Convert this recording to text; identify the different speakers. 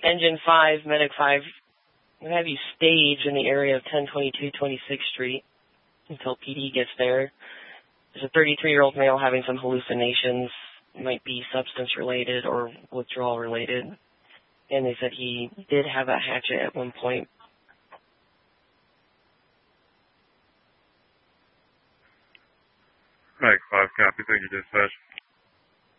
Speaker 1: Engine 5, Medic 5, I'm going to have you stage in the area of 1022 26th Street until PD gets there. There's a 33-year-old male having some hallucinations, might be substance-related or withdrawal-related. And they said he did have a hatchet at one point.
Speaker 2: Mike 5, copy. Thank you, dispatch.